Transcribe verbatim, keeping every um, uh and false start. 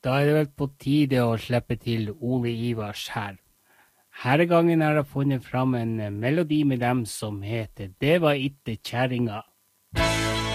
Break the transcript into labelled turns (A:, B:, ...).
A: Da er det vel på tide å slippe til Ole Ivars her. Her gangen har jeg funnet fram en melodi med dem som heter Det var itte kjerringa.